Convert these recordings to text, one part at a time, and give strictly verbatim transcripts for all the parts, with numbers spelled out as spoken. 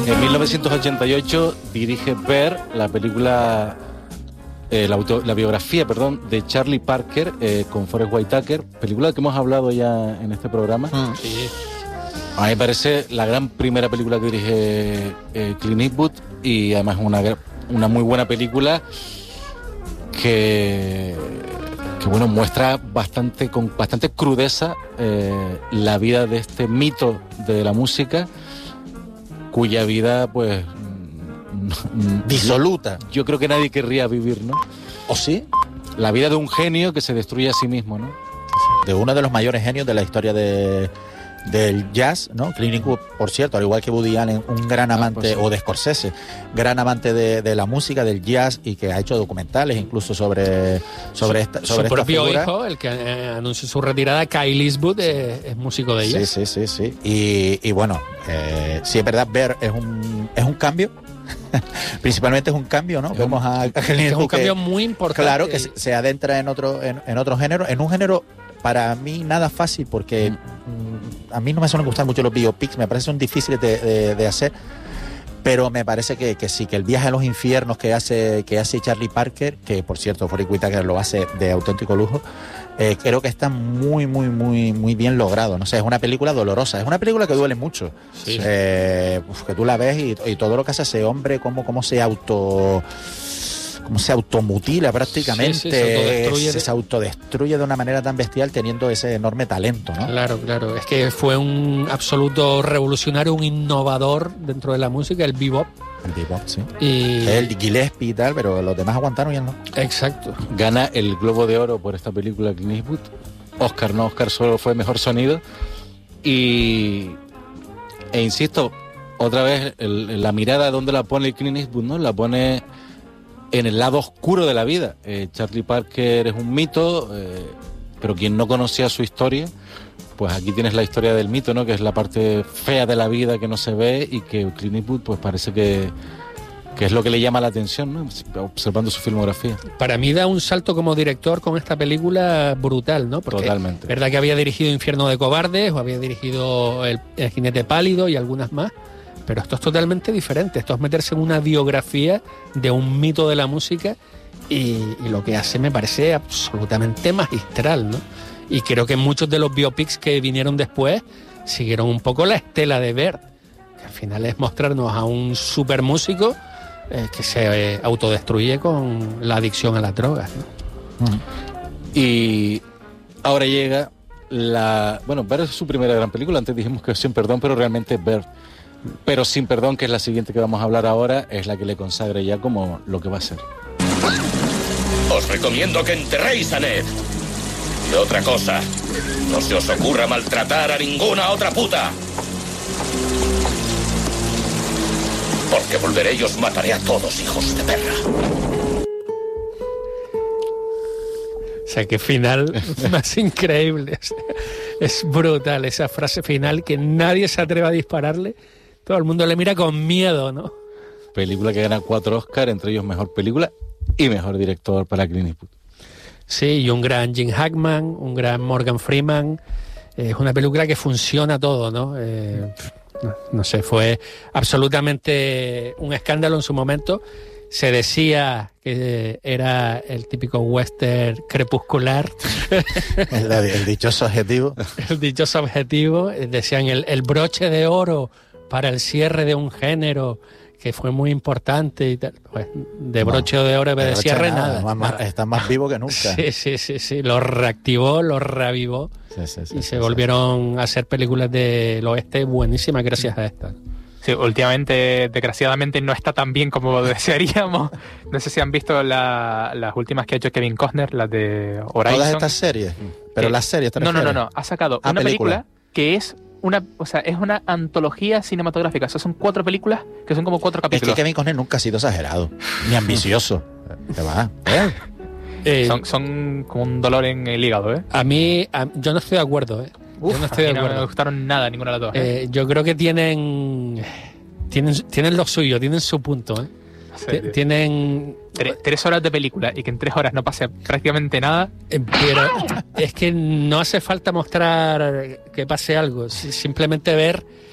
En mil novecientos ochenta y ocho dirige Bear, la película, eh, la, auto, la biografía, perdón, de Charlie Parker eh, con Forest Whitaker, película que hemos hablado ya en este programa. Mm. Sí. A mí me parece la gran primera película que dirige eh, Clint Eastwood y además una, una muy buena película que, que bueno, muestra bastante, con bastante crudeza eh, la vida de este mito de la música, cuya vida, pues... disoluta. Yo creo que nadie querría vivir, ¿no? ¿O sí? La vida de un genio que se destruye a sí mismo, ¿no? De uno de los mayores genios de la historia de, del jazz, ¿no? Clint Eastwood, por cierto, al igual que Woody Allen, un gran amante, ah, pues sí. o de Scorsese, gran amante de, de la música, del jazz, y que ha hecho documentales incluso sobre, sobre esta sobre Su esta propio figura. hijo, el que eh, anunció su retirada, Kyle Eastwood, es, es músico de jazz. Sí, sí, sí, sí. Y, y bueno, eh, sí es verdad, Bear es un, es un cambio. Principalmente es un cambio, ¿no? Vemos a, a Clint es un que, cambio muy importante. Claro, que se, se adentra en otro, en, en otro género, en un género para mí nada fácil, porque mm. a mí no me suelen gustar mucho los biopics, me parecen difíciles de, de, de hacer, pero me parece que, que sí, que el viaje a los infiernos que hace, que hace Charlie Parker, que por cierto Forest Whitaker lo hace de auténtico lujo, eh, creo que está muy, muy, muy, muy bien logrado. No sé, es una película dolorosa, es una película que duele mucho. Sí. Eh, uf, que tú la ves y, y todo lo que hace ese hombre, cómo, cómo se auto... cómo se automutila prácticamente, sí, sí, se, autodestruye. se, se autodestruye de una manera tan bestial teniendo ese enorme talento, ¿no? Claro, claro, es que fue un absoluto revolucionario, un innovador dentro de la música, el bebop. El bebop, sí. Y... El Gillespie y tal, pero los demás aguantaron y él no. Exacto. Gana el Globo de Oro por esta película Clint Eastwood. Oscar, no, Oscar solo fue mejor sonido. Y... E insisto, otra vez, el, la mirada, ¿dónde la pone el Clint Eastwood, no? La pone... en el lado oscuro de la vida. Eh, Charlie Parker es un mito, eh, pero quien no conocía su historia, pues aquí tienes la historia del mito, ¿no? Que es la parte fea de la vida que no se ve y que Clint Eastwood, pues parece que, que es lo que le llama la atención, ¿no? Observando su filmografía. Para mí da un salto como director con esta película brutal, ¿no? Porque totalmente. Es verdad que había dirigido Infierno de Cobardes, o había dirigido El, el Jinete Pálido y algunas más, pero esto es totalmente diferente. Esto es meterse en una biografía de un mito de la música y, y lo que hace me parece absolutamente magistral, ¿no? Y creo que muchos de los biopics que vinieron después siguieron un poco la estela de Bear, que al final es mostrarnos a un super músico eh, que se eh, autodestruye con la adicción a las drogas, ¿no? Uh-huh. Y ahora llega la... Bueno, Bear es su primera gran película. Antes dijimos que Sin Perdón, pero realmente es Bear. Pero Sin Perdón, que es la siguiente que vamos a hablar ahora, es la que le consagra ya como lo que va a ser. Os recomiendo que enterréis a Ned. Y otra cosa, no se os ocurra maltratar a ninguna otra puta. Porque volveré y os mataré a todos, hijos de perra. O sea, qué final más increíble. Es, es brutal esa frase final que nadie se atreve a dispararle. Todo el mundo le mira con miedo, ¿no? Película que gana cuatro Oscars, entre ellos mejor película y mejor director para Clint Eastwood. Sí, y un gran Gene Hackman, un gran Morgan Freeman. Eh, es una película que funciona todo, ¿no? Eh, no, no sé, fue absolutamente un escándalo en su momento. Se decía que era el típico western crepuscular. El, el dichoso objetivo. El dichoso objetivo. Decían el, el broche de oro para el cierre de un género que fue muy importante y tal. Pues de broche no, de oro de cierre nada. nada. Más, más, está más vivo que nunca. Sí, sí, sí, sí. Lo reactivó, lo revivó. Sí, sí, sí, y sí, se sí, volvieron sí. a hacer películas del oeste buenísimas gracias a esta. Sí, últimamente, desgraciadamente, no está tan bien como desearíamos. No sé si han visto la, las últimas que ha hecho Kevin Costner, las de Horizon. Todas estas series. Pero eh, las series, ¿te No, no, refieres? no, no. Ha sacado ah, una película. película que es una, o sea, es una antología cinematográfica. O sea, son cuatro películas que son como cuatro capítulos. Es que Kevin Costner nunca ha sido exagerado, ni ambicioso. Te va. ¿Eh? Eh, son, son como un dolor en el hígado, ¿eh? A mí, a, yo no estoy de acuerdo, ¿eh? Uf, yo no estoy de acuerdo. No me gustaron nada ninguna de las dos. ¿eh? Eh, yo creo que tienen, tienen, tienen lo suyo, tienen su punto, ¿eh? Sí, tienen tres, tres horas de película y que en tres horas no pase prácticamente nada. Pero es que no hace falta mostrar que pase algo, simplemente ver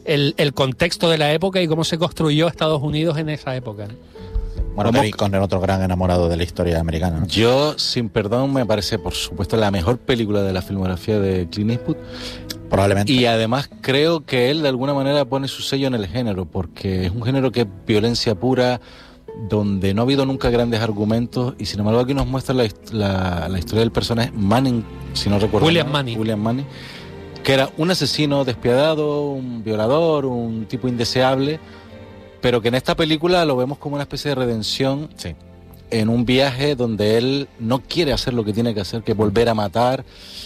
el, el contexto de la época y cómo se construyó Estados Unidos en esa época, ¿no? Bueno, Kevin Costner, otro gran enamorado de la historia americana, ¿no? Yo, sin perdón, me parece, por supuesto, la mejor película de la filmografía de Clint Eastwood. Probablemente. Y además creo que él de alguna manera pone su sello en el género, porque es un género que es violencia pura, donde no ha habido nunca grandes argumentos, y sin embargo aquí nos muestra la, la, la historia del personaje Manning, si no recuerdo William mal, Manning. William Manning, que era un asesino despiadado, un violador, un tipo indeseable, pero que en esta película lo vemos como una especie de redención, Sí. en un viaje donde él no quiere hacer lo que tiene que hacer, que es volver a matar.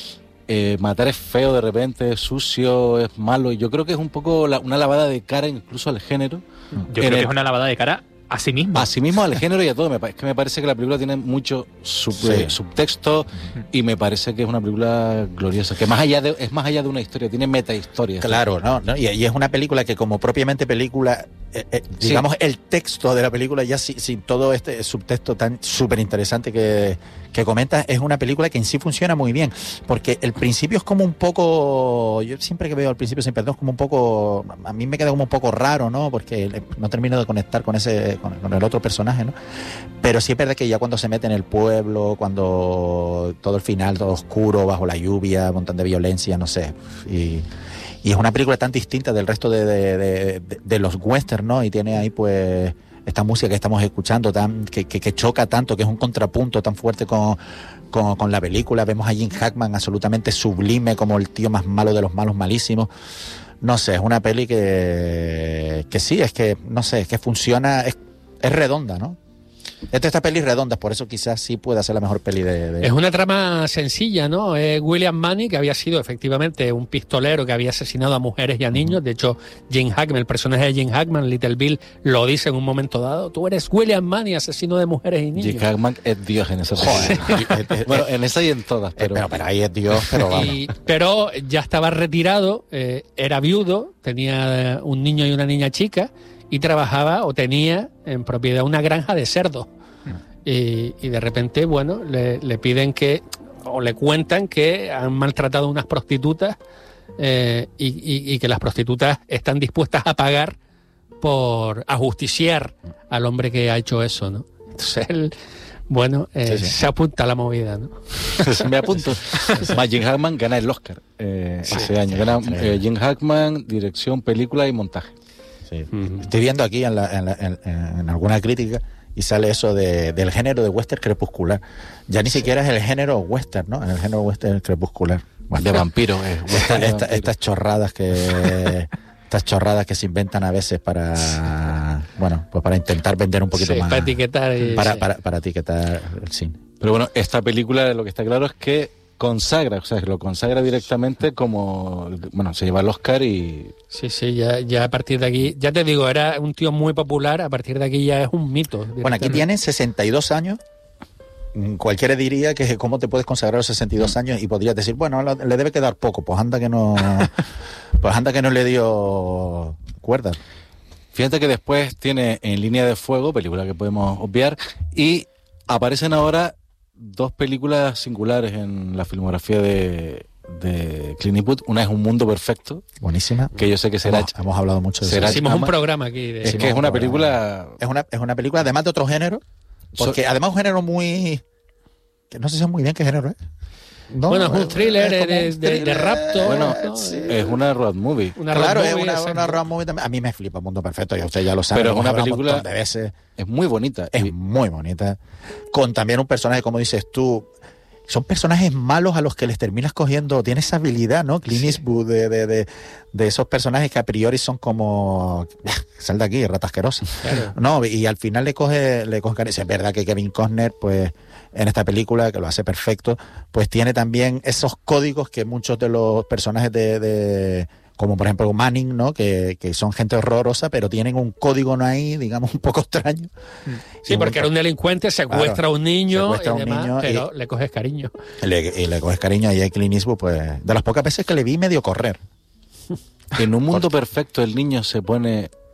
Eh, matar es feo de repente, es sucio, es malo, y yo creo que es un poco la, una lavada de cara incluso al género. Yo En creo el- que es una lavada de cara a sí mismo. A sí mismo, al género y a todo. Me pa- es que me parece que la película tiene mucho sub- Sí. eh, subtexto, y me parece que es una película gloriosa, que más allá de, es más allá de una historia, tiene metahistoria. Claro, ¿no? ¿no? Y, y es una película que como propiamente película, eh, eh, Sí. digamos, el texto de la película, ya sin, sin todo este subtexto tan súper interesante que, que comentas, es una película que en sí funciona muy bien, porque el principio es como un poco, yo siempre que veo al principio sin perdón, es como un poco, a mí me queda como un poco raro, ¿no? Porque no termino de conectar con ese, con, con el otro personaje, ¿no? Pero sí es verdad que ya cuando se mete en el pueblo, cuando todo el final, todo oscuro, bajo la lluvia, un montón de violencia, no sé, y... Y es una película tan distinta del resto de, de, de, de, de los westerns, ¿no? Y tiene ahí, pues, esta música que estamos escuchando, tan que, que, que choca tanto, que es un contrapunto tan fuerte con, con, con la película. Vemos a Jim Hackman absolutamente sublime, como el tío más malo de los malos malísimos. No sé, es una peli que, que sí, es que, no sé, es que funciona, es, es redonda, ¿no? Esta, esta peli es redonda, por eso quizás sí pueda ser la mejor peli de... de... Es una trama sencilla, ¿no? Es William Manning, que había sido efectivamente un pistolero que había asesinado a mujeres y a niños. De hecho, Jim Hackman, el personaje de Jim Hackman, Little Bill, lo dice en un momento dado. Tú eres William Manning, asesino de mujeres y niños. Jim Hackman es Dios en esa Joder. película. Bueno, en esa y en todas, Eh, pero, pero, pero ahí es Dios, pero vamos. Y- pero ya estaba retirado, eh, era viudo, tenía eh, un niño y una niña chica y trabajaba o tenía en propiedad una granja de cerdos. Y, y de repente, bueno, le, le piden que, o le cuentan que han maltratado a unas prostitutas eh, y, y- y que las prostitutas están dispuestas a pagar por ajusticiar al hombre que ha hecho eso, ¿no? Entonces él, bueno, eh, Sí, sí. se apunta a la movida, ¿no? me apunto. Más Jim Hackman gana el Oscar eh, Sí, ese año. Gana increíble. eh, Jim Hackman, dirección, película y montaje. Sí. Ujú. Estoy viendo aquí en, la- en, la- en- en alguna crítica y sale eso de, del género de western crepuscular. Ya ni siquiera es el género western, ¿no? En el género western crepuscular. Bueno, De vampiros. eh, esta- de esta- vampiros. estas chorradas que estas chorradas que se inventan a veces para, bueno, pues para intentar vender un poquito Sí, más, para etiquetar y- para, sí. para, para etiquetar el cine. Pero bueno, esta película lo que está claro es que consagra, o sea, que lo consagra directamente como, bueno, se lleva el Oscar y Sí, sí, ya, ya a partir de aquí, ya te digo, era un tío muy popular, a partir de aquí ya es un mito. Bueno, aquí directamente. tiene sesenta y dos años. Mm, Cualquiera diría que cómo te puedes consagrar a los sesenta y dos años y podrías decir, bueno, lo- le debe quedar poco, pues anda que no pues anda que no le dio cuerda. fíjate que después tiene En línea de fuego, película que podemos obviar, y aparecen ahora dos películas singulares en la filmografía de, de Clint Eastwood. Una es Un mundo perfecto, Buenísima. que yo sé que será... hemos, hemos hablado mucho de será- eso. Hicimos un Ama- programa aquí. De, Es Sí, que es no, una no, película... Es una, es una película además de otro género, porque además es un género muy que no sé muy bien qué género es. No, bueno, es un thriller es como de, un de- de thriller. rapto. Bueno, ¿no? sí. Es una road movie. Una Claro, road es movie, una, exacto. una road movie también. A mí me flipa Mundo Perfecto, ya usted ya lo sabe. Pero es hemos una hablado un película- montón de veces. Es muy bonita. Es Y- muy bonita. Con también un personaje, como dices tú, son personajes malos a los que les terminas cogiendo. Tiene esa habilidad, ¿no? Clint Eastwood, de, de, de, de esos personajes que a priori son como. Sal de aquí, rata asquerosa. Claro. No, y al final le coge, le coge cariño. Es verdad que Kevin Costner, pues, en esta película, que lo hace perfecto, pues tiene también esos códigos que muchos de los personajes de. de como por ejemplo Manning, ¿no? Que, que son gente horrorosa, pero tienen un código no ahí, digamos, un poco extraño. Sí, porque era un delincuente, secuestra Claro, a un niño secuestra a y un demás, niño y- pero le coges cariño. Y le, y le coges cariño y a Clint Eastwood, pues, de las pocas veces que le vi medio correr. En Un mundo perfecto el niño se pone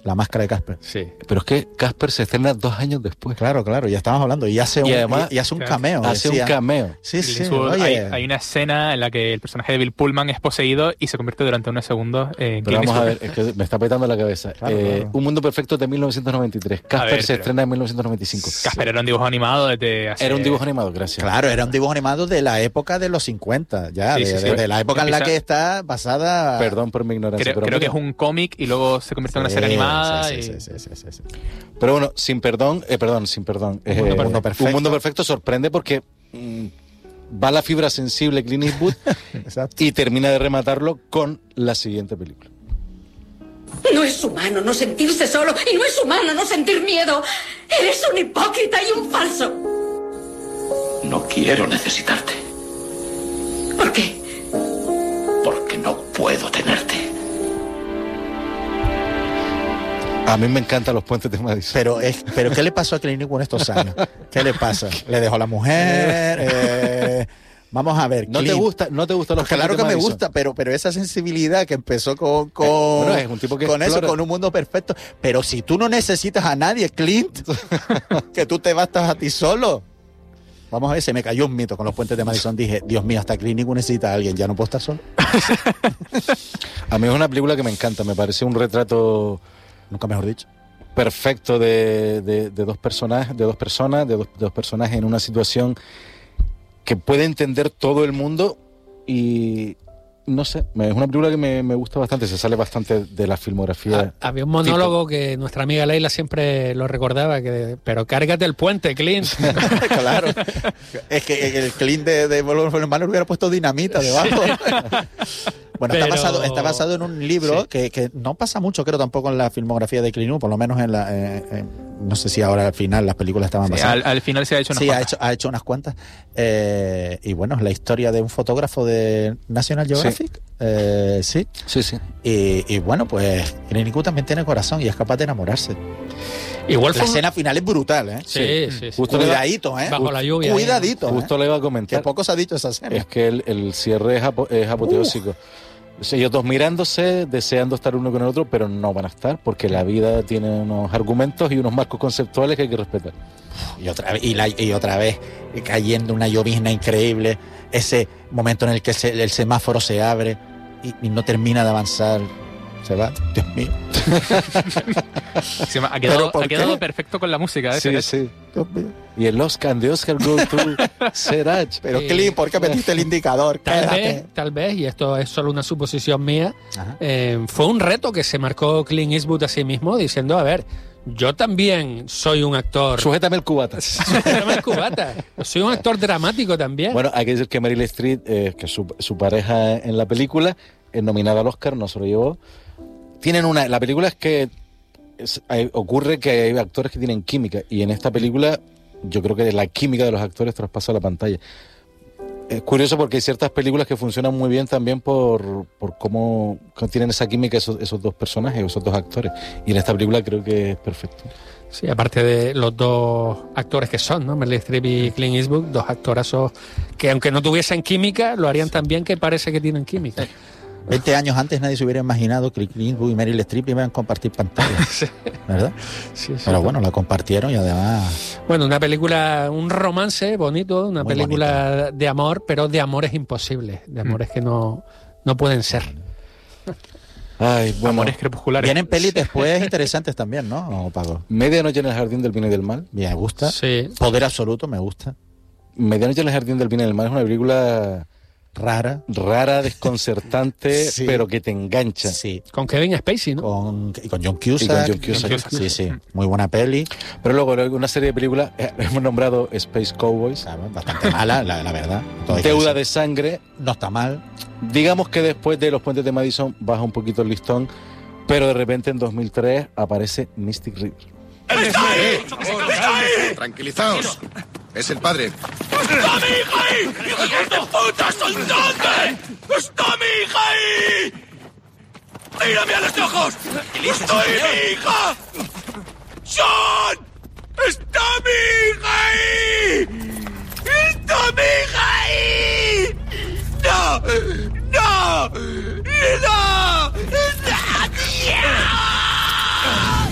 La máscara de Casper. Sí. Pero es que Casper se estrena dos años después. Claro, claro, ya estamos hablando. Y hace un, Y además- y, y hace un claro, cameo. Hace decía. un cameo. Sí, sí. Clint Eastwood, Oye, hay, hay una escena en la que el personaje de Bill Pullman es poseído y se convierte durante unos segundos en Pero Clint vamos a Eastwood. ver, es que me está petando la cabeza. Claro, Eh, claro. Un mundo perfecto de mil novecientos noventa y tres. Casper ver, se pero- estrena en mil novecientos noventa y cinco. Casper era un dibujo animado desde hace... Era un dibujo animado, gracias. Claro, era un dibujo animado de la época de los cincuenta, ya, Sí, de, sí, sí. de- de la época en la Empieza- que está basada. Perdón por mi ignorancia. Creo, pero, creo que mira, es un cómic y luego se convierte en una Sí, serie animada. sí, y... sí, sí, sí, sí, sí. pero bueno, sin perdón, eh, perdón, sin perdón. Un mundo Eh, perfecto. Un mundo perfecto sorprende porque mm, va a la fibra sensible Clint Eastwood Exacto. y termina de rematarlo con la siguiente película. No es humano no sentirse solo y no es humano no sentir miedo. Eres un hipócrita y un falso. No quiero necesitarte, ¿Por qué? porque no puedo tenerte. A mí me encantan los puentes de Madison. Pero, es, pero ¿qué le pasó a Clint Eastwood en estos años? ¿Qué le pasa? ¿Le dejó la mujer? Eh, vamos a ver. ¿No te Clint. gusta, no te gustan los Pues claro puentes que de me Madison? gusta, pero, pero esa sensibilidad que empezó con, con, Eh, bueno, es un tipo que con eso, explora. con un mundo perfecto. Pero si tú no necesitas a nadie, Clint, que tú te bastas a ti solo. Vamos a ver, se me cayó un mito con los puentes de Madison. Dije, Dios mío, hasta Clint Eastwood necesita a alguien, ya no puedo estar solo. A mí es una película que me encanta, me parece un retrato Nunca mejor dicho. perfecto de, de- de dos personajes, de dos personas, de dos, de dos personajes en una situación que puede entender todo el mundo y no sé, me- es una película que me, me gusta bastante, se sale bastante de la filmografía. Ah, había un monólogo que nuestra amiga Leila siempre lo recordaba, que pero cárgate el puente, Clint. Claro. Es que el Clint de, de Volver al Hermano hubiera puesto dinamita debajo. Bueno, está, Pero- basado, está basado en un libro Sí. que, que no pasa mucho, creo, tampoco en la filmografía de Clint Eastwood, por lo menos en la... eh, eh, no sé si ahora al final las películas estaban Sí, basadas. al, al final se ha hecho una Sí, ha hecho, ha hecho unas cuantas. Eh, y bueno, es la historia de un fotógrafo de National Geographic. Eh, sí. Sí, sí. Y, y bueno, pues Clint Eastwood también tiene corazón y es capaz de enamorarse. Igual La fue un- escena final es brutal, ¿eh? Sí, sí, sí. Justo le, iba, Cuidadito, ¿eh? Bajo la lluvia. Cuidadito, justo ¿eh? le iba a Que comentar. poco se ha dicho esa escena. Es que el, el cierre es, apo- es apoteósico. Ellos dos mirándose, deseando estar uno con el otro, pero no van a estar porque la vida tiene unos argumentos y unos marcos conceptuales que hay que respetar. Y otra vez, y, la- y otra vez cayendo una llovizna increíble, ese momento en el que se- el semáforo se abre y, y no termina de avanzar, se va, Dios mío, Se me- Ha quedado, ¿Pero por ha quedado qué? perfecto con la música. ¿eh? Sí, sí. Dios mío. Y el Oscar de Oscar Go to Serach. Pero Eh, Clint, ¿por qué metiste el indicador? Tal Quédate. vez, tal vez, y esto es solo una suposición mía, Ajá. eh, fue un reto que se marcó Clint Eastwood a sí mismo diciendo, a ver, yo también soy un actor... Sujétame el cubata. No me cubata. Soy un actor dramático también. Bueno, hay que decir que Meryl Streep, eh, que es su, su pareja en la película, es nominada al Oscar, no se lo llevó. Tienen una... La película es que es- hay- ocurre que hay actores que tienen química y en esta película yo creo que la química de los actores traspasa la pantalla. Es curioso porque hay ciertas películas que funcionan muy bien también por, por cómo tienen esa química esos, esos dos personajes, esos dos actores. Y en esta película creo que es perfecto. Sí, aparte de los dos actores que son, ¿no? Meryl Streep y Clint Eastwood, dos actorazos que aunque no tuviesen química, lo harían tan bien que parece que tienen química. veinte años antes nadie se hubiera imaginado que Clint Eastwood y Meryl Streep iban a compartir pantalla, ¿verdad? Sí, sí. Pero bueno, la compartieron y además... Bueno, una película, un romance bonito, una Muy película de amor, pero de amores imposibles, de amores que no, no pueden ser. Ay, bueno, Amores crepusculares. Vienen pelis después interesantes también, ¿no, Paco? Medianoche en el Jardín del Bien y del Mal. Bien, me gusta. Sí. Poder Absoluto, me gusta. Medianoche en el Jardín del Bien y del Mal es una película Rara. rara, desconcertante, Sí. pero que te engancha. Sí. Con Kevin Spacey, ¿no? Con, y con John Cusack. Y con John Cusack. John Cusack. Sí, sí. Muy buena peli. Pero luego una serie de películas, eh, hemos nombrado Space Cowboys, Claro, bastante mala, la, la verdad. Todo hay que Deuda decir. de Sangre. No está mal. Digamos que después de Los Puentes de Madison baja un poquito el listón, pero de repente en dos mil tres aparece Mystic River. Tranquilizaos. Es el padre. ¡Está mi hija ahí! ¡Hijos de puta, soltadme! ¡Está mi hija ahí! ¡Mírame a los ojos! ¡Estoy mi hija! ¡Sean! ¡Está mi hija ahí! ¡Está mi hija ahí! ¡No! ¡No! ¡No! ¡No!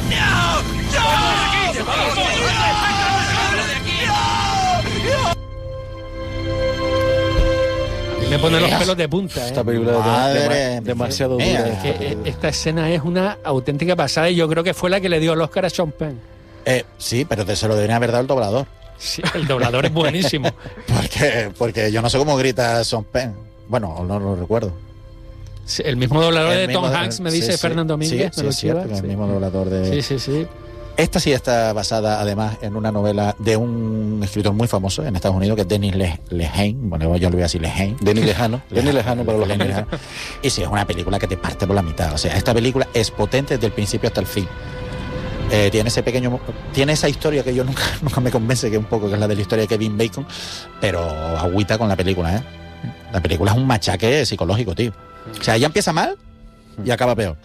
Me pone los pelos de punta. ¿eh? Esta película es Madre de- de- demasiado mía. dura. Es que, eh, esta escena es una auténtica pasada y yo creo que fue la que le dio el Oscar a Sean Penn. Eh, sí, pero te se lo debería haber dado el doblador. Sí, el doblador es buenísimo. Porque, porque yo no sé cómo grita Sean Penn. Bueno, no lo recuerdo. Sí, el mismo doblador El de mismo- Tom Hanks, me sí, dice sí, Fernando Domínguez. Sí, me lo sí, es cierto, chiva, que sí. el mismo doblador de... Sí, sí, sí. Esta sí está basada además en una novela de un escritor muy famoso en Estados Unidos, que es Denis Le- Lehane. Bueno, yo lo voy a decir Lehane. Denis Lejano. Denis Lejano para los Denis americanos. Lehane. Y sí, es una película que te parte por la mitad. O sea, esta película es potente desde el principio hasta el fin. Eh, tiene ese pequeño, tiene esa historia que yo nunca, nunca me convence, que un poco que es la de la historia de Kevin Bacon, pero agüita con la película, ¿eh? La película es un machaque psicológico, tío. O sea, ya empieza mal y acaba peor.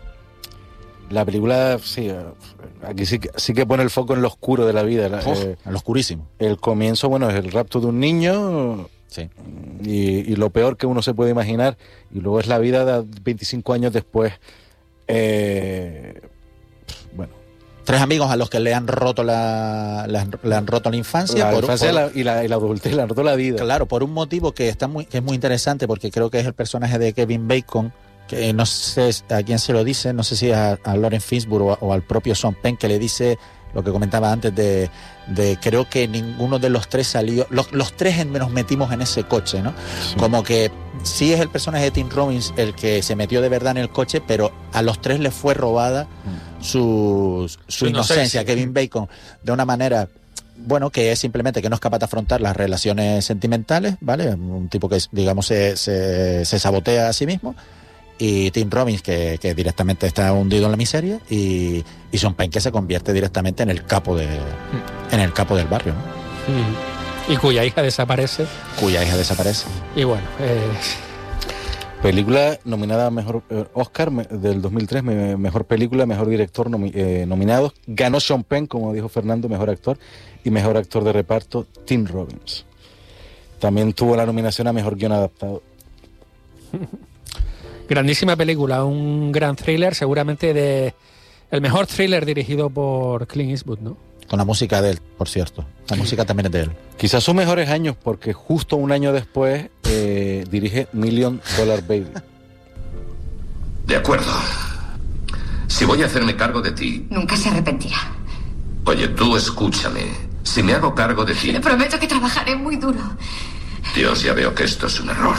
La película, sí, eh, aquí sí, que- sí que pone el foco en lo oscuro de la vida. la- Uf, eh, en lo oscurísimo. el comienzo, bueno, es el rapto de un niño Sí. y, y lo peor que uno se puede imaginar. Y luego es la vida de veinticinco años después. Eh, bueno, Tres amigos a los que le han roto la, le han, le han roto la infancia. la por- infancia por- la- y, la, y la adultez, la roto la vida. Claro, por un motivo que está muy, que es muy interesante, porque creo que es el personaje de Kevin Bacon, que no sé a quién se lo dice, no sé si a, a Lawrence Fishburne o, a- o al propio Sean Penn, que le dice lo que comentaba antes de, de creo que ninguno de los tres salió, los, los tres nos metimos en ese coche, ¿no? Sí. Como que sí es el personaje de Tim Robbins el que se metió de verdad en el coche, pero a los tres les fue robada su, su, Su inocencia. inocencia. Kevin Bacon, de una manera, bueno, que es simplemente que no es capaz de afrontar las relaciones sentimentales, ¿vale? Un tipo que, digamos, se, se, se sabotea a sí mismo. Y Tim Robbins, que, que directamente está hundido en la miseria. Y, y Sean Penn, que se convierte directamente en el capo, de, en el capo del barrio, ¿no? Mm. Y cuya hija desaparece. Cuya hija desaparece. Y bueno, eh, Película nominada a mejor eh, Oscar me- del dos mil tres, me- mejor película, mejor director nomi- eh, nominados. Ganó Sean Penn, como dijo Fernando, mejor actor, y mejor actor de reparto, Tim Robbins. También tuvo la nominación a mejor guión adaptado. grandísima película, un gran thriller, seguramente de el mejor thriller dirigido por Clint Eastwood, ¿no? Con la música de él, por cierto. La música también es de él. Quizás sus mejores años, porque justo un año después eh, dirige Million Dollar Baby. De acuerdo. Si voy a hacerme cargo de ti... Nunca se arrepentirá. Oye, tú escúchame. Si me hago cargo de ti... Le prometo que trabajaré muy duro. Dios, ya veo que esto es un error.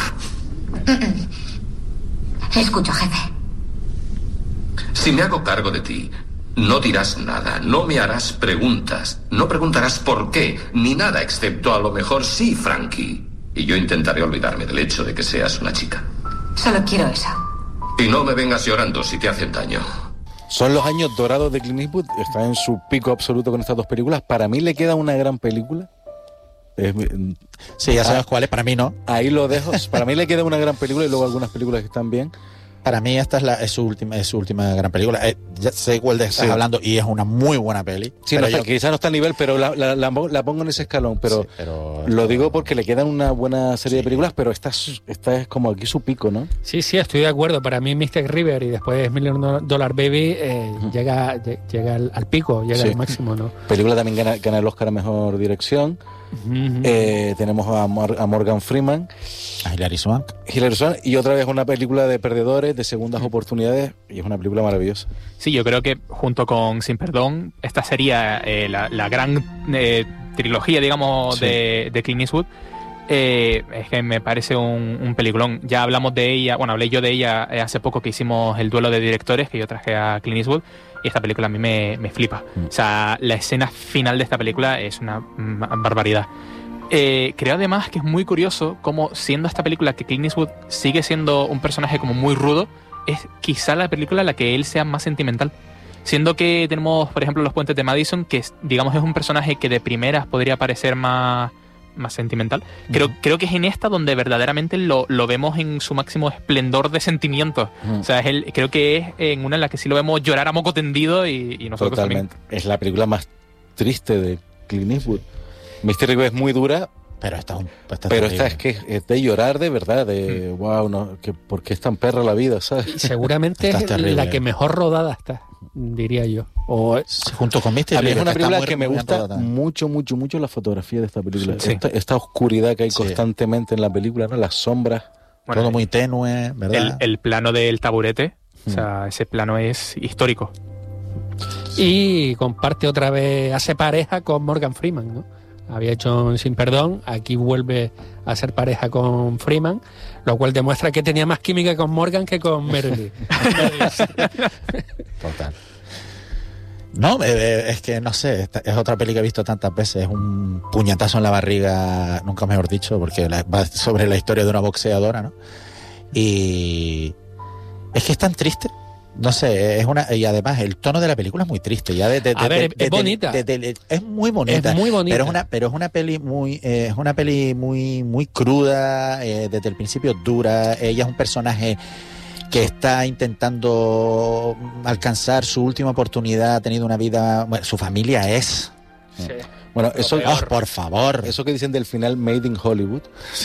Escucho, jefe. Si me hago cargo de ti, no dirás nada, no me harás preguntas, no preguntarás por qué, ni nada, excepto a lo mejor sí, Frankie. Y yo intentaré olvidarme del hecho de que seas una chica. Solo quiero eso. Y no me vengas llorando si te hacen daño. Son los años dorados de Clint Eastwood, está en su pico absoluto con estas dos películas. Para mí le queda una gran película. Es- Sí, ya sabes Ah. cuál es. Para mí no. ahí lo dejo. Para mí le queda una gran película y luego algunas películas que están bien. Para mí esta es, la, es, su, última, es su última gran película. Eh, ya sé cuál de estás Sí. hablando y es una muy buena peli. Sí, pero no está- yo- quizás no está a nivel, pero la, la- la- la pongo en ese escalón. Pero sí, pero lo digo porque le quedan una buena serie de películas, pero esta, es- esta es como aquí su pico, ¿no? Sí, sí, estoy de acuerdo. Para mí Mystic River y después Million Dollar Baby eh, llega, lle- llega al, al pico, llega Sí. al máximo, ¿no? Película también gana, gana el Oscar a Mejor Dirección. Ujú. Eh, tenemos a, Mor- a Morgan Freeman, a Hilary Swank. Hilary Swank, y otra vez una película de perdedores, de segundas oportunidades, y es una película maravillosa. Sí, yo creo que junto con Sin Perdón, esta sería eh, la, la gran eh, trilogía, digamos, Sí. de, de Clint Eastwood. Eh, es que me parece un, un peliculón. Ya hablamos de ella, bueno, hablé yo de ella eh, hace poco que hicimos el duelo de directores, que yo traje a Clint Eastwood, y esta película a mí me, me flipa. Mm. O sea, la escena final de esta película es una mm, barbaridad. Eh, creo además que es muy curioso cómo, siendo esta película que Clint Eastwood sigue siendo un personaje como muy rudo, es quizá la película en la que él sea más sentimental. Siendo que tenemos, por ejemplo, Los Puentes de Madison, que es, digamos es un personaje que de primeras podría parecer más, más sentimental. Creo, Ujú. creo que es en esta donde verdaderamente lo, lo vemos en su máximo esplendor de sentimientos. Ujú. O sea, es el, creo que es en una en la que sí lo vemos llorar a moco tendido y, y nosotros Totalmente. Es la película más triste de Clint Eastwood. Mystic River es muy dura, Pero esta, es un- esta Pero terrible. esta es que es de llorar de verdad, de wow, no, que ¿por qué es tan perra la vida, sabes? Y seguramente Esta es es terrible. la que mejor rodada está, diría yo. O Junto con Misty A mí es River, una está película muy- que me muy gusta rodada. mucho, mucho, mucho la fotografía de esta película. Sí. Esta, esta oscuridad que hay Sí. constantemente en la película, ¿no? Las sombras. Bueno, Todo muy tenue, el, ¿verdad? el plano del taburete, o Mm. sea, ese plano es histórico. Y comparte otra vez, hace pareja con Morgan Freeman, ¿no? Había hecho un Sin Perdón, aquí vuelve a ser pareja con Freeman, lo cual demuestra que tenía más química con Morgan que con Meryl. Total. No, eh, es que no sé, esta es otra peli que he visto tantas veces, es un puñetazo en la barriga, nunca mejor dicho, porque la- va sobre la historia de una boxeadora, ¿no? Y es que es tan triste, no sé, es una y además el tono de la película es muy triste, ya de, de- A de- ver, de- es de- bonita. de- de- de- es muy bonita, Es muy bonita. pero es una pero es una peli muy eh, es una peli muy muy cruda, eh, desde el principio dura, ella es un personaje que está intentando alcanzar su última oportunidad, ha tenido una vida, bueno, su familia es, Bueno, eso, oh, por favor, eso que dicen del final Made in Hollywood.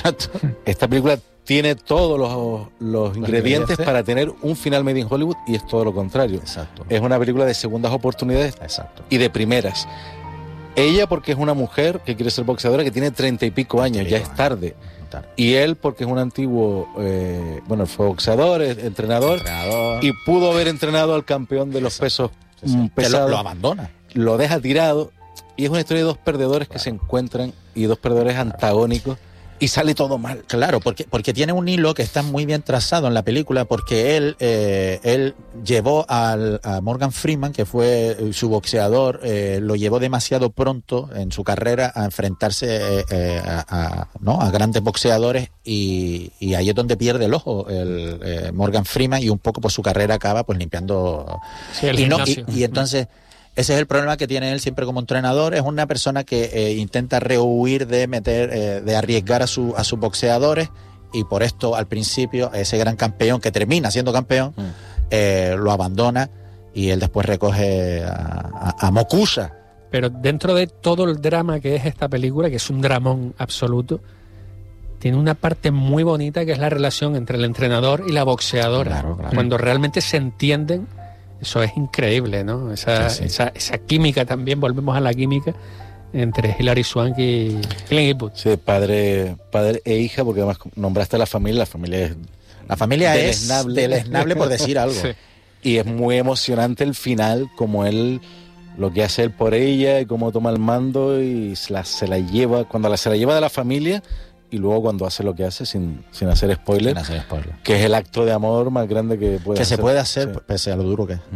Esta película tiene todos los, los ingredientes ingredientes. para tener un final Made in Hollywood y es todo lo contrario. exacto, Es una película de segundas oportunidades exacto. y de primeras. Ella porque es una mujer que quiere ser boxeadora que tiene treinta y pico años, ya es tarde. Y él porque es un antiguo, eh, bueno, fue boxeador, es entrenador Entrenador, y pudo haber entrenado al campeón de los Exacto. pesos sí, sí. mm, Que lo, pesados. lo abandona. Lo deja tirado y es una historia de dos perdedores que se encuentran y dos perdedores antagónicos y sale todo mal. Claro, porque, porque tiene un hilo que está muy bien trazado en la película, porque él, eh, él llevó al, a Morgan Freeman, que fue su boxeador, eh, lo llevó demasiado pronto en su carrera a enfrentarse eh, eh, a, a- ¿no? a grandes boxeadores y, y ahí es donde pierde el ojo el, eh, Morgan Freeman y un poco pues su carrera acaba pues limpiando... Sí, el y, no- y- gimnasio. y entonces... Ese es el problema que tiene él siempre como entrenador. Es una persona que eh, intenta rehuir de meter, eh, de arriesgar a, su, a sus boxeadores y por esto al principio ese gran campeón que termina siendo campeón Mm. eh, lo abandona y él después recoge a, a, a Mokusha. Pero dentro de todo el drama que es esta película, que es un dramón absoluto, tiene una parte muy bonita que es la relación entre el entrenador y la boxeadora. Claro, claro. Cuando realmente se entienden, eso es increíble, ¿no? Esa, Sí, sí. esa, esa química también, volvemos a la química entre Hilary Swank y Clint Eastwood. Sí, padre, padre e hija, porque además nombraste a la familia, la familia es... La familia es Deleznable. deleznable por decir algo. Sí. Y es muy emocionante el final, como él, lo que hace él por ella y cómo toma el mando y se la, se la lleva, cuando la, se la lleva de la familia y luego cuando hace lo que hace sin, sin hacer spoiler, Sin hacer spoiler. que es el acto de amor más grande que puede Que hacer. se puede hacer Sí. pese a lo duro que es.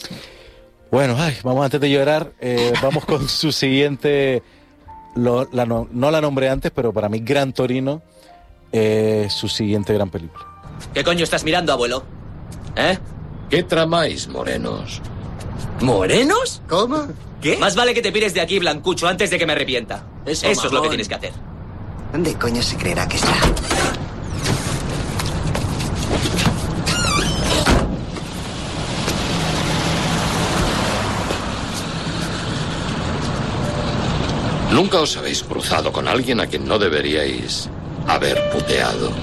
Bueno, ay, vamos antes de llorar, eh, vamos con su siguiente, lo- la no, no la nombré antes, pero para mí Gran Torino, eh, su siguiente gran película. ¿Qué coño estás mirando, abuelo? ¿Eh? ¿Qué tramáis, morenos? ¿Morenos? ¿Cómo? ¿Qué? Más vale que te pires de aquí, Blancucho, antes de que me arrepienta. Eso, Eso es lo que mamón. tienes que hacer. ¿Dónde coño se creerá que está? Nunca os habéis cruzado con alguien a quien no deberíais haber puteado.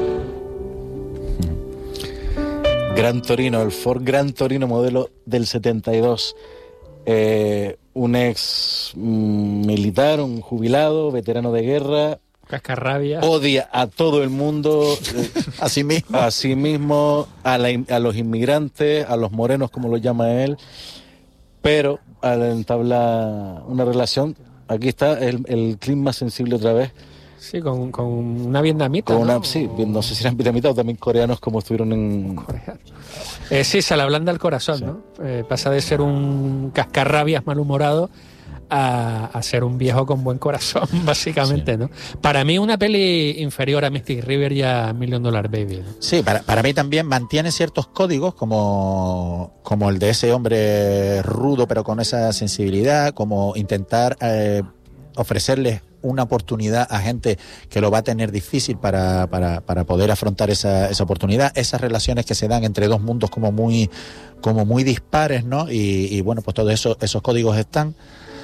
Gran Torino, el Ford Gran Torino modelo del setenta y dos. Eh, un ex mm, militar, un jubilado, veterano de guerra, Cascarrabia. odia a todo el mundo, eh, Así mismo. a sí mismo, a, la in- a los inmigrantes, a los morenos, como lo llama él, pero al entablar una relación, aquí está el, el clip más sensible otra vez, Sí, con, con una vietnamita. con ¿no? una, sí, no sé si eran vietnamitas o también coreanos como estuvieron en... Eh, sí, se le ablanda el corazón, Sí. ¿no? Eh, pasa de ser un cascarrabias malhumorado a, a ser un viejo con buen corazón, básicamente, ¿no? Para mí una peli inferior a Mystic River y a Million Dollar Baby, ¿no? Sí, para, para mí también mantiene ciertos códigos como, como el de ese hombre rudo pero con esa sensibilidad, como intentar eh, ofrecerles una oportunidad a gente que lo va a tener difícil para, para, para poder afrontar esa, esa oportunidad, esas relaciones que se dan entre dos mundos como muy, como muy dispares, ¿no? Y, y bueno, pues todos esos, esos códigos están.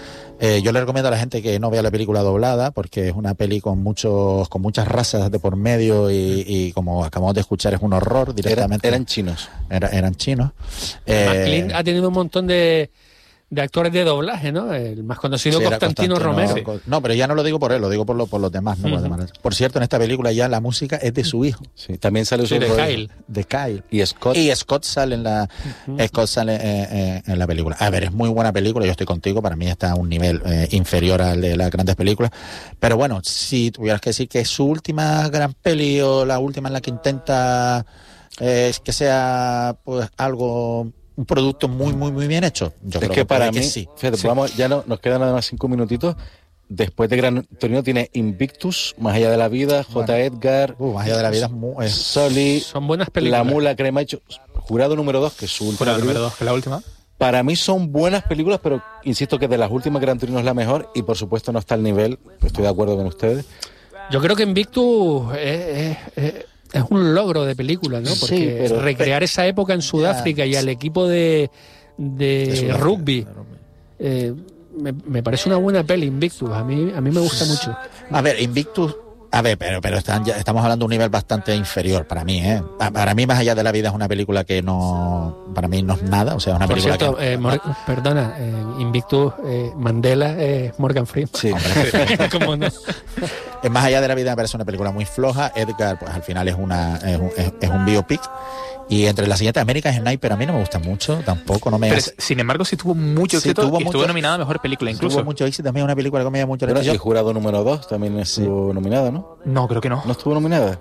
Eh, yo le recomiendo a la gente que no vea la película doblada porque es una peli con muchos con muchas razas de por medio y, y como acabamos de escuchar es un horror directamente. Era, eran chinos. Era, eran chinos. Además, Eh, Clint ha tenido un montón de, de actores de doblaje, ¿no? El más conocido, sí, era Constantino, Romero. Co- No, pero ya no lo digo por él, lo digo por, lo, por los demás. ¿no? Por, los demás. Por cierto, en esta película ya la música es de su hijo. Sí, también sale su Sí, de otro Kyle. hijo. De Kyle. Y Scott. Y Scott sale en la Scott sale eh, eh, en la película. A ver, es muy buena película, yo estoy contigo, para mí está a un nivel eh, inferior al de las grandes películas. Pero bueno, si tuvieras que decir que es su última gran peli o la última en la que intenta eh, que sea pues algo, un producto muy, muy, muy bien hecho, yo es creo que para puede mí, que sí. fíjate, Sí. vamos, ya no, nos quedan nada más cinco minutitos. Después de Gran Torino tiene Invictus, Más allá de la vida, J. Bueno. Edgar, Uh, Más allá de la vida es muy... es- Soli, Son buenas películas. La Mula Cremacho, Jurado número dos, que es su última Jurado número película. dos, que es la última. Para mí son buenas películas, pero insisto que de las últimas Gran Torino es la mejor y por supuesto no está al nivel, estoy de acuerdo con ustedes. Yo creo que Invictus es, es- es- es un logro de película, ¿no? Sí, Porque pero- recrear esa época en Sudáfrica y al equipo de, de, de Sudáfrica, rugby, de rugby. eh, me, me parece una buena peli, Invictus. A mí, a mí me gusta mucho. A ver, Invictus... A ver, pero, pero están ya, estamos hablando de un nivel bastante inferior para mí, ¿eh? Pa- Para mí, Más allá de la vida es una película que no... Para mí no es nada, o sea, es una Por película cierto, que... eh, Mor- perdona, en Invictus, eh, Mandela es Morgan Freeman. Sí. ¿Cómo no? En Más allá de la vida me parece una película muy floja. Edgar, pues al final es una es un, es, es un biopic. Y entre las siguientes, American Sniper a mí no me gusta mucho, tampoco, no me Pero, hace... sin embargo, sí tuvo mucho Sí, éxito tuvo y estuvo mucho- nominada a Mejor Película incluso. Tuvo mucho éxito, también es una película que me llama mucho la Bueno, y atención. Jurado número dos también estuvo nominada, ¿no? No, creo que no. ¿No estuvo nominada?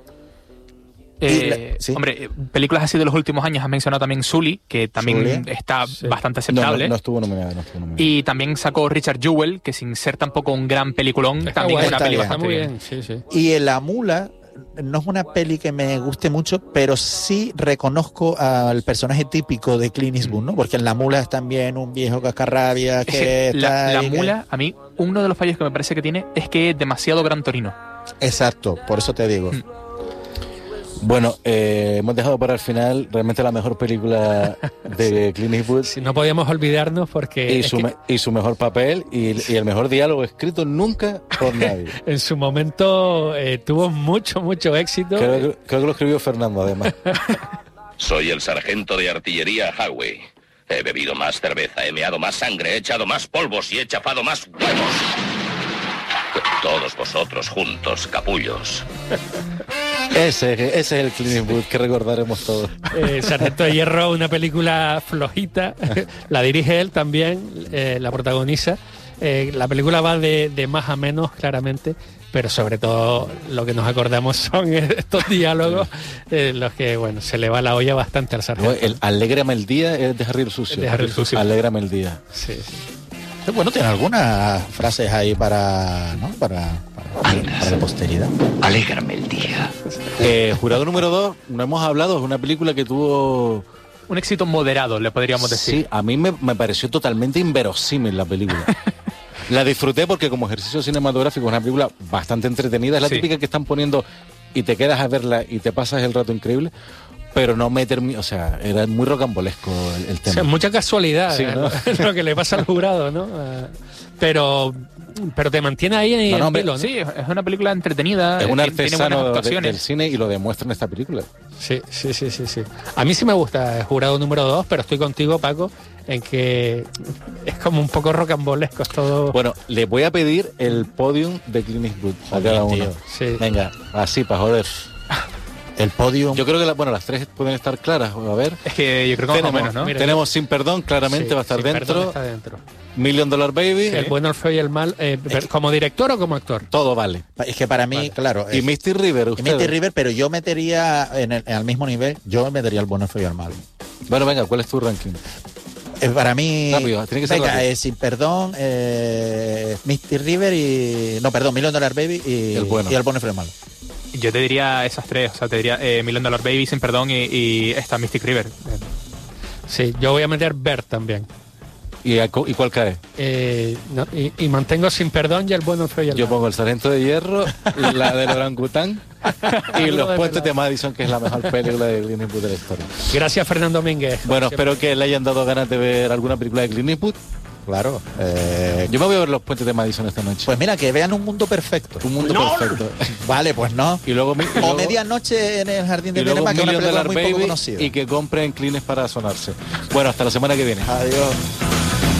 Eh, Y la- sí. Hombre, eh, películas así de los últimos años has mencionado también Sully, que también Sully. está Sí. bastante No, no, aceptable. no estuvo nominada, no estuvo nominada. Y también sacó Richard Jewell, que sin ser tampoco un gran peliculón, Está también guay, es una está peli bien, Está bastante muy bien. bien, sí, sí. Y en La Mula no es una peli que me guste mucho, pero sí reconozco al personaje típico de Clint Eastwood, ¿no? Porque en La Mula es también un viejo cascarrabia que Es que la, está la ahí, que- mula, a mí, uno de los fallos que me parece que tiene es que es demasiado Gran Torino. Exacto, por eso te digo. Mm. Bueno, eh, hemos dejado para el final realmente la mejor película de Clint Eastwood Sí, no podíamos olvidarnos porque y es su, que me- y su mejor papel y, y el mejor diálogo escrito nunca por nadie. en su momento eh, tuvo mucho, mucho éxito. Creo, que- creo que lo escribió Fernando, además. Soy el sargento de artillería Howe. He bebido más cerveza, he meado más sangre, he echado más polvos y he chafado más huevos. Que todos vosotros juntos, capullos. Ese, ese es el Clint Eastwood que recordaremos todos. Eh, Sargento de Hierro, una película flojita, la dirige él también, eh, la protagoniza. Eh, la película va de, de más a menos, claramente, pero sobre todo lo que nos acordamos son estos diálogos, eh, los que, bueno, se le va la olla bastante al No, sargento. el Alégrame el día es de Harry el Sucio. De Harry el Sucio. Alégrame el día. Sí, sí. Bueno, tiene algunas frases ahí para, ¿no? para, para, para la posteridad. Alégrame el día. Eh, Jurado número dos, no hemos hablado, es una película que tuvo... Un éxito moderado, le podríamos decir. Sí, a mí me, me pareció totalmente inverosímil la película. La disfruté porque como ejercicio cinematográfico es una película bastante entretenida. Es la Sí. típica que están poniendo y te quedas a verla y te pasas el rato increíble. Pero no me termino, o sea, era muy rocambolesco el, el O tema. sea, mucha casualidad, Sí, eh, ¿no? lo que le pasa al jurado, ¿no? Eh, pero, pero te mantiene ahí en No, no, el hombre, hilo, ¿no? Sí, es una película entretenida. Es un tiene- tiene buenas artesano de- actuaciones. del cine y lo demuestra en esta película. Sí, sí, sí, sí, sí. A mí sí me gusta el jurado número dos, pero estoy contigo, Paco, en que es como un poco rocambolesco, es todo... Bueno, le voy a pedir el podium de Clint Eastwood a Joder, cada uno. tío. Sí. Venga, así para joder. El podio. Yo creo que la- bueno, las tres pueden estar claras. A ver. Es que yo creo que más o Tenemos, menos, ¿no? Mira, tenemos Sin Perdón, claramente Sí, va a estar Sin Perdón dentro. está dentro. Million Dollar Baby. El bueno, el feo y el mal, eh, ¿como director o como actor? Todo vale. Es que para mí, Vale. claro. Y es- Misty River, y usted. Misty River, pero yo metería en el, en el mismo nivel, yo metería el bueno, el feo y el malo. Bueno, venga, ¿cuál es tu ranking? Eh, para mí. Rápido, tiene que ser venga, rápido. eh, Sin Perdón, eh, Misty River y. No, perdón, Million Dollar Baby y El bueno. y el bueno, el feo y el malo. Yo te diría esas tres, o sea, te diría eh, Million Dollar Baby, Sin Perdón y, y esta Mystic River. Sí, yo voy a meter Bert también. ¿Y, a cu- y cuál cae? Eh, no, y, y mantengo Sin Perdón y el bueno, el feo y el Yo mal. pongo El Sargento de Hierro, la del orangután y Algo Los de Puentes verdad. de Madison, que es la mejor película de Clint Eastwood de la historia. Gracias, Fernando Mínguez. Bueno, Siempre. espero que le hayan dado ganas de ver alguna película de Clint Eastwood. claro. Eh, Yo me voy a ver los puentes de Madison esta noche. Pues mira, que vean Un Mundo Perfecto. Un mundo ¡No! perfecto. Vale, pues no. Y luego, y O luego- Medianoche en el Jardín de y luego Tenema, que es una Million película Dollar muy poco Baby, conocida. y que compren clines para sonarse. Bueno, hasta la semana que viene. Adiós.